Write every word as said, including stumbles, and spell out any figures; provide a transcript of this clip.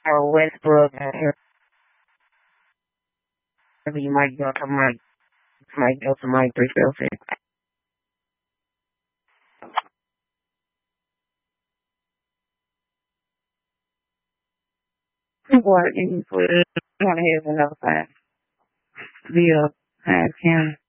or Westbrook, or wherever you might go, I might, might go to my three filters. What you put on his another side. Bill, ask him.